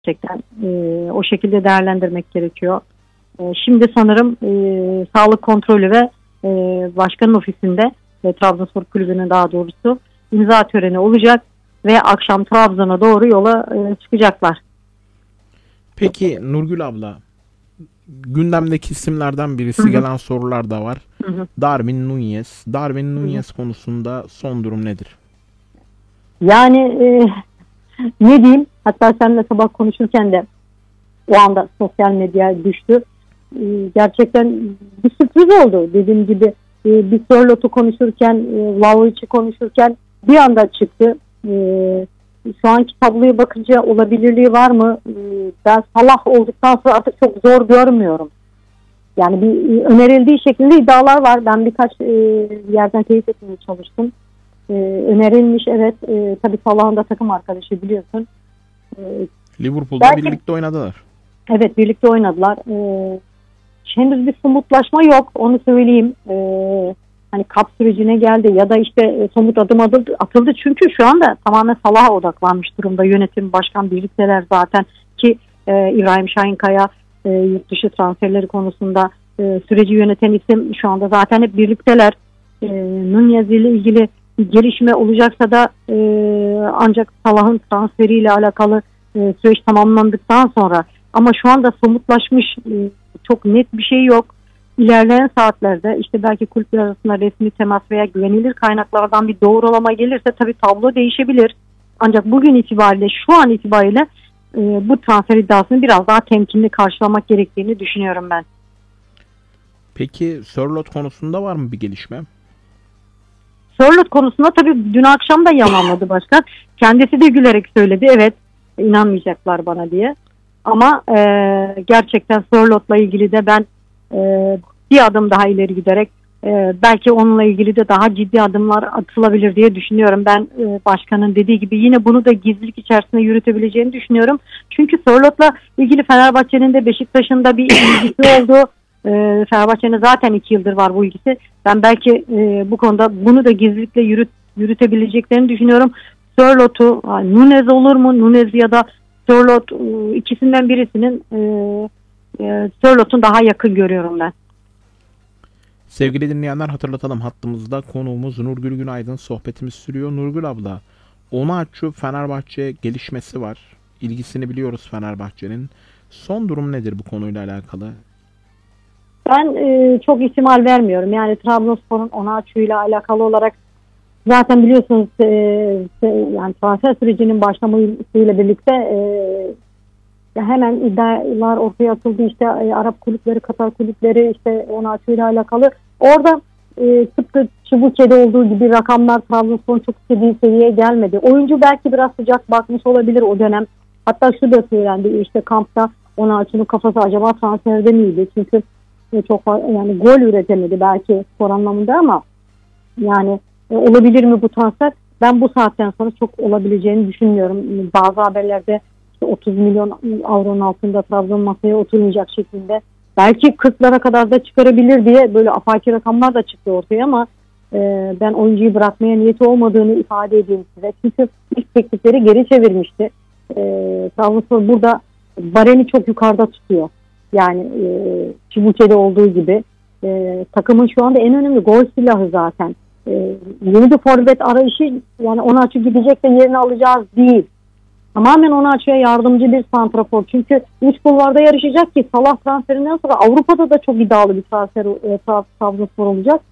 gerçekten. O şekilde değerlendirmek gerekiyor. Şimdi sanırım sağlık kontrolü ve başkanın ofisinde Trabzonspor Kulübü'nün daha doğrusu imza töreni olacak ve akşam Trabzon'a doğru yola çıkacaklar. Peki Nurgül abla, gündemdeki isimlerden birisi, Hı-hı. gelen sorular da var. Hı-hı. Darwin Núñez. Darwin Núñez Hı-hı. konusunda son durum nedir? Yani ne diyeyim? Hatta seninle sabah konuşurken de o anda sosyal medyaya düştü. Gerçekten bir sürpriz oldu. Dediğim gibi bir Sörlot'u konuşurken, Vlahovic'i konuşurken bir anda çıktı. Şu anki tabloya bakınca olabilirliği var mı? Ben Salah olduktan sonra artık çok zor görmüyorum. Yani bir önerildiği şekilde iddialar var. Ben birkaç yerden teyit etmeye çalıştım. Önerilmiş, evet. Tabii Salah'ın da takım arkadaşı biliyorsun. Liverpool'da belki, birlikte oynadılar. Evet, birlikte oynadılar. Henüz bir somutlaşma yok, onu söyleyeyim. Hani kap sürecine geldi ya da işte somut adım atıldı. Çünkü şu anda tamamen Salah'a odaklanmış durumda yönetim, başkan, birlikteler zaten ki İbrahim Şahinkaya yurt dışı transferleri konusunda süreci yöneten isim şu anda zaten hep birlikteler. Núñez ile ilgili bir gelişme olacaksa da ancak Salah'ın transferiyle alakalı süreç tamamlandıktan sonra, ama şu anda somutlaşmış çok net bir şey yok. İlerleyen saatlerde işte belki kulüpler arasında resmi temas veya güvenilir kaynaklardan bir doğrulama gelirse tabii tablo değişebilir. Ancak bugün itibariyle, şu an itibariyle bu transfer iddiasını biraz daha temkinli karşılamak gerektiğini düşünüyorum ben. Peki Sörloth konusunda var mı bir gelişme? Sörloth konusunda tabii dün akşam da yalanladı başkan. Kendisi de gülerek söyledi. Evet, inanmayacaklar bana diye. Ama gerçekten Sörloth'la ilgili de ben bir adım daha ileri giderek belki onunla ilgili de daha ciddi adımlar atılabilir diye düşünüyorum. Ben başkanın dediği gibi yine bunu da gizlilik içerisinde yürütebileceğini düşünüyorum. Çünkü Sörloth'la ilgili Fenerbahçe'nin de Beşiktaş'ın da bir ilgisi oldu. Fenerbahçe'nin zaten 2 yıldır var bu ilgisi. Ben belki bu konuda bunu da gizlilikle yürütebileceklerini düşünüyorum. Sörloth'u, Núñez olur mu? Núñez ya da Sörloth, ikisinden birisinin Sörloth'un daha yakın görüyorum ben. Sevgili dinleyenler, hatırlatalım, hattımızda konuğumuz Nurgül Günaydın, sohbetimiz sürüyor. Nurgül abla, Onaçu Fenerbahçe gelişmesi var. İlgisini biliyoruz Fenerbahçe'nin. Son durum nedir bu konuyla alakalı? Ben çok ihtimal vermiyorum. Yani Trabzonspor'un Onaçu ile alakalı olarak zaten biliyorsunuz yani transfer sürecinin başlamasıyla birlikte hemen iddialar ortaya atıldı. İşte Arap kulüpleri, Katar kulüpleri, işte Onaçu ile alakalı. Orada tıpkı Çubuke'de olduğu gibi rakamlar Trabzonspor'un çok istediği seviyeye gelmedi. Oyuncu belki biraz sıcak bakmış olabilir o dönem. Hatta şu da söylendi, işte kampta Onaçu'nun kafası acaba transferde miydi? Çünkü çok yani gol üretemedi belki skor anlamında, ama yani olabilir mi bu transfer? Ben bu saatten sonra çok olabileceğini düşünmüyorum. Bazı haberlerde 30 milyon avronun altında Trabzon masaya oturmayacak şeklinde, belki 40'lara kadar da çıkarabilir diye böyle afaki rakamlar da çıktı ortaya, ama ben oyuncuyu bırakmaya niyeti olmadığını ifade edeyim size. Çünkü ilk teklifleri geri çevirmişti. Trabzonspor burada baremi çok yukarıda tutuyor. Yani Çibuçe'de olduğu gibi takımın şu anda en önemli gol silahı zaten. Yeni bir forvet arayışı, yani Onaçu gidecek de yerini alacağız değil. Tamamen Onaçu'ya yardımcı bir santrafor. Çünkü 3 kulvarda yarışacak ki Salah transferinden sonra Avrupa'da da çok iddialı bir transfer Trabzonspor olacak.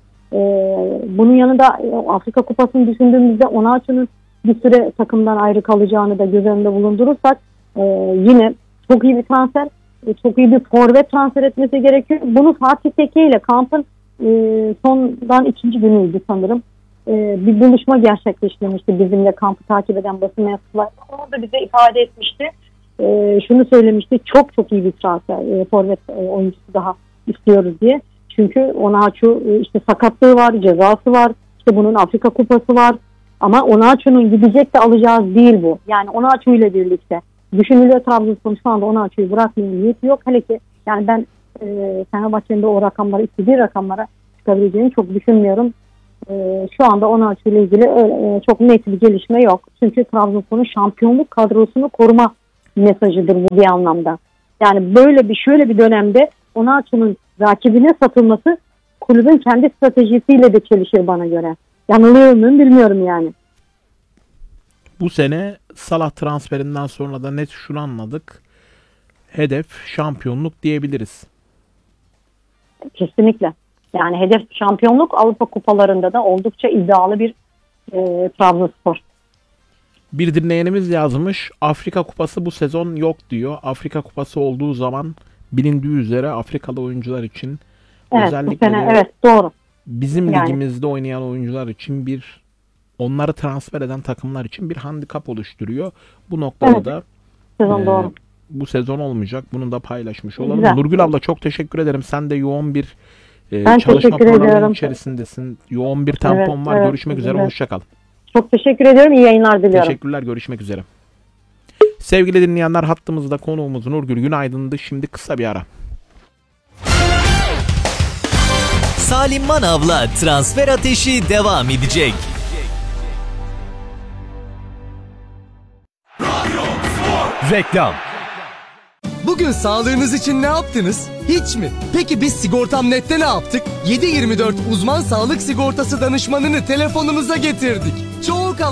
Bunun yanında Afrika Kupası'nı düşündüğümüzde Onaçu'nun bir süre takımdan ayrı kalacağını da göz önünde bulundurursak yine çok iyi bir transfer, çok iyi bir forvet transfer etmesi gerekiyor. Bunu Fatih Tekke ile kampın sondan 2. günüydü sanırım. Bir buluşma gerçekleştirmişti bizimle, kampı takip eden basın mensupları. Orada bize ifade etmişti. Şunu söylemişti: çok çok iyi bir transfer, forvet oyuncusu daha istiyoruz diye. Çünkü Onaçu işte sakatlığı var, cezası var, işte bunun Afrika Kupası var. Ama Onaçu'nun gidecek de alacağız değil bu. Yani Onaçu ile birlikte düşünülüyor, Trabzonspor şu anda Onaçu'yu bırakmaya niyeti yok. Hele ki yani ben Fenerbahçe'nin de o rakamlara, istediği rakamlara çıkabileceğini çok düşünmüyorum. Şu anda Onaçu ile ilgili çok net bir gelişme yok. Çünkü Trabzonspor'un şampiyonluk kadrosunu koruma mesajıdır bu bir anlamda. Yani şöyle bir dönemde Onaçu'nun rakibine satılması kulübün kendi stratejisiyle de çelişir bana göre. Yanılıyor muyum bilmiyorum yani. Bu sene Salah transferinden sonra da net şunu anladık. Hedef şampiyonluk diyebiliriz. Kesinlikle. Yani hedef şampiyonluk, Avrupa kupalarında da oldukça iddialı bir Trabzonspor. Bir dinleyenimiz yazmış. Afrika Kupası bu sezon yok diyor. Afrika Kupası olduğu zaman bilindiği üzere Afrikalı oyuncular için Evet, özellikle bu sene, de evet, doğru. bizim Yani. ligimizde oynayan oyuncular için onları transfer eden takımlar için bir handikap oluşturuyor. Bu noktada Evet, da sezon doğru. bu sezon olmayacak. Bunu da paylaşmış olalım. Güzel. Nurgül abla çok teşekkür ederim. Sen de yoğun bir Ben çalışma teşekkür programının ediyorum. içerisindesin. Yoğun bir tempon var. Evet, Görüşmek üzere. evet. Hoşça kal. Çok teşekkür ediyorum. İyi yayınlar diliyorum. Teşekkürler. Görüşmek üzere. Sevgili dinleyenler, hattımızda konuğumuz Nurgül Günaydın'dı. Şimdi kısa bir ara. Salim Manav'la Transfer Ateşi devam edecek. Reklam. Bugün sağlığınız için ne yaptınız? Hiç mi? Peki biz Sigortam.net'te ne yaptık? 7/24 uzman sağlık sigortası danışmanını telefonumuza getirdik. Çok